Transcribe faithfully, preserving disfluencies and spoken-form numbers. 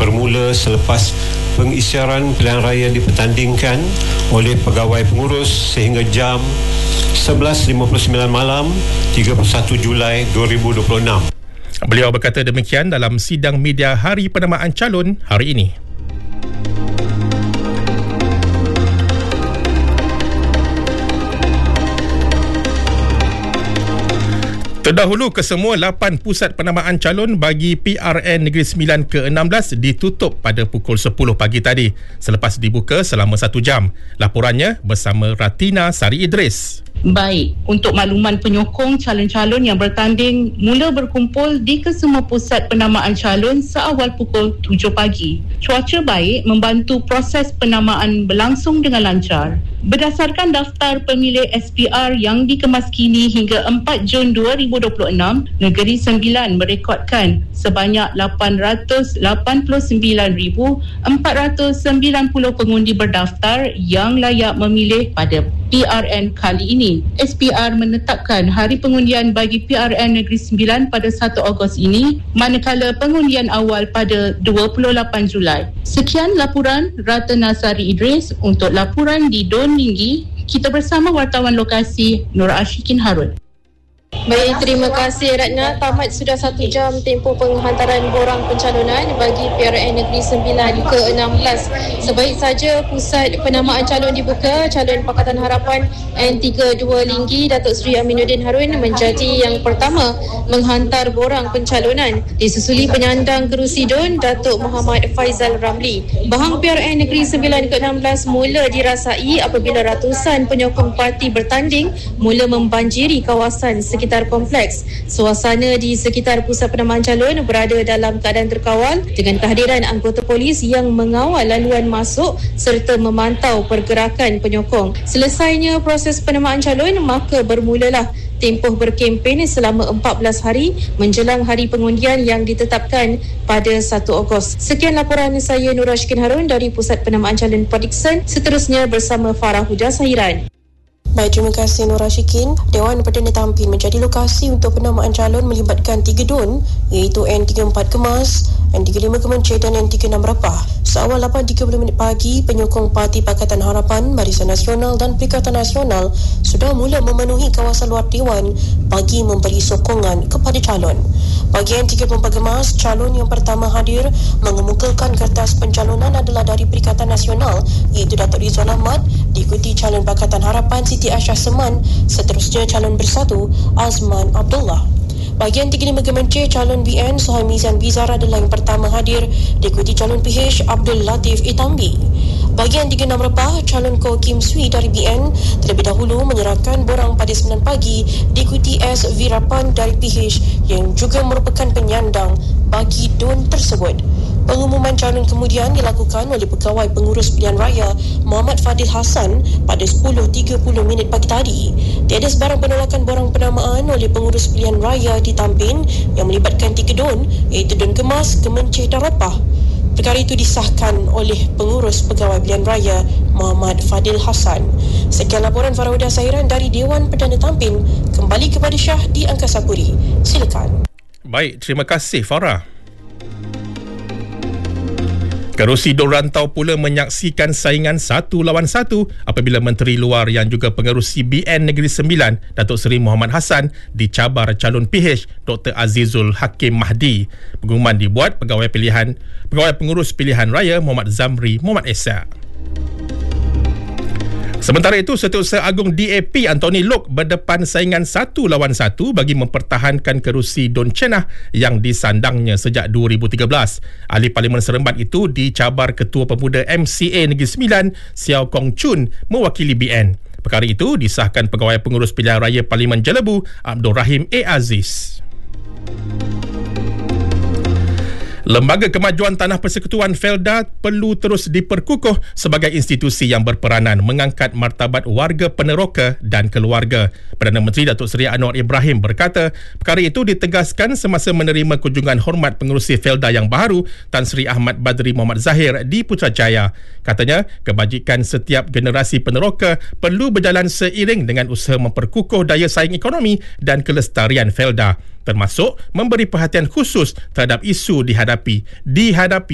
bermula selepas pengisytiharan pilihan raya dipertandingkan oleh pegawai pengurus sehingga jam sebelas lima puluh sembilan malam tiga puluh satu Julai dua ribu dua puluh enam. Beliau berkata demikian dalam sidang media Hari Penamaan Calon hari ini. Terdahulu, kesemua lapan pusat penamaan calon bagi P R N Negeri Sembilan ke enam belas ditutup pada pukul sepuluh pagi tadi selepas dibuka selama satu jam. Laporannya bersama Ratina Sari Idris. Baik, untuk makluman penyokong calon-calon yang bertanding mula berkumpul di kesemua pusat penamaan calon seawal pukul tujuh pagi. Cuaca baik membantu proses penamaan berlangsung dengan lancar. Berdasarkan daftar pemilih S P R yang dikemas kini hingga empat Jun dua ribu dua puluh enam, Negeri Sembilan merekodkan sebanyak lapan ratus lapan puluh sembilan ribu empat ratus sembilan puluh pengundi berdaftar yang layak memilih pada P R N kali ini. S P R menetapkan hari pengundian bagi P R N Negeri Sembilan pada satu Ogos ini, manakala pengundian awal pada dua puluh lapan Julai. Sekian laporan Ratna Sari Idris untuk laporan di Don Tinggi. Kita bersama wartawan lokasi Nur Ashikin Harun. Baik, terima kasih Ratna. Tamat sudah satu jam tempoh penghantaran borang pencalonan bagi P R N Negeri Sembilan ke enam belas. Sebaik saja pusat penamaan calon dibuka, calon Pakatan Harapan N tiga puluh dua Linggi Datuk Seri Aminuddin Harun menjadi yang pertama menghantar borang pencalonan, disusuli penyandang kerusi Don Datuk Muhammad Faizal Ramli. Bahang P R N Negeri Sembilan ke enam belas mula dirasai apabila ratusan penyokong parti bertanding mula membanjiri kawasan sekitar kompleks. Suasana di sekitar pusat penamaan calon berada dalam keadaan terkawal dengan kehadiran anggota polis yang mengawal laluan masuk serta memantau pergerakan penyokong. Selesainya proses penamaan calon, maka bermulalah tempoh berkempen selama empat belas hari menjelang hari pengundian yang ditetapkan pada satu Ogos. Sekian laporan saya Nur Ashikin Harun dari Pusat Penamaan Calon Port Dickson. Seterusnya bersama Farah Huda Sahiran. Baik, terima kasih Nur Ashikin. Dewan Perdana Tampin menjadi lokasi untuk penamaan calon melibatkan tiga don iaitu N tiga puluh empat Kemas, N tiga puluh lima Kemenceh dan N tiga puluh enam Rapah. Seawal lapan tiga puluh minit pagi, penyokong Parti Pakatan Harapan, Barisan Nasional dan Perikatan Nasional sudah mula memenuhi kawasan luar Dewan bagi memberi sokongan kepada calon. Bagi N tiga puluh empat Kemas, calon yang pertama hadir mengemukakan kertas pencalonan adalah dari Perikatan Nasional iaitu Datuk Rizwan Ahmad, diikuti calon Pakatan Harapan Siti Aisyah Seman, seterusnya calon Bersatu Azman Abdullah. Bagi N tiga puluh lima Kemenceh, calon B N Suhaimizan Bizar adalah yang pertama hadir, diikuti calon P H Abdul Latif Itambi. Bagi N tiga puluh enam Rapah, calon Ko Kim Sui dari B N terlebih dahulu menyerahkan borang pada sembilan pagi, diikuti S Virapan dari P H yang juga merupakan penyandang bagi don tersebut. Pengumuman calon kemudian dilakukan oleh Pegawai Pengurus Pilihan Raya Muhammad Fadil Hassan pada sepuluh tiga puluh minit pagi tadi. Tiada sebarang penolakan borang penamaan oleh Pengurus Pilihan Raya di Tampin yang melibatkan tiga don iaitu Don Kemas, Kemenceh dan Rapah. Perkara itu disahkan oleh Pengurus Pegawai Pilihan Raya Muhammad Fadil Hassan. Sekian laporan Farah Huda Sahiran dari Dewan Perdana Tampin. Kembali kepada Syah di Angkasa Puri. Silakan. Baik, terima kasih Farah. Kerusi Don Rantau pula menyaksikan saingan satu lawan satu apabila Menteri Luar yang juga pengerusi B N Negeri Sembilan, Datuk Seri Muhammad Hassan, dicabar calon P H Doktor Azizul Hakim Mahdi. Pengumuman dibuat Pegawai Pilihan Pegawai Pengurus Pilihan Raya Muhammad Zamri Muhammad Esa. Sementara itu, Setiausaha Agung D A P Anthony Lok berdepan saingan satu lawan satu bagi mempertahankan kerusi Don Cenah yang disandangnya sejak dua ribu tiga belas. Ahli Parlimen Seremban itu dicabar Ketua Pemuda M C A Negeri Sembilan, Siau Kong Chun, mewakili B N. Perkara itu disahkan Pegawai Pengurus Pilihan Raya Parlimen Jelebu, Abdul Rahim A. Aziz. Lembaga Kemajuan Tanah Persekutuan Felda perlu terus diperkukuh sebagai institusi yang berperanan mengangkat martabat warga peneroka dan keluarga. Perdana Menteri Datuk Seri Anwar Ibrahim berkata, perkara itu ditegaskan semasa menerima kunjungan hormat pengerusi Felda yang baru, Tan Sri Ahmad Badri Muhammad Zahir di Putrajaya. Katanya, kebajikan setiap generasi peneroka perlu berjalan seiring dengan usaha memperkukuh daya saing ekonomi dan kelestarian Felda, termasuk memberi perhatian khusus terhadap isu dihadapi dihadapi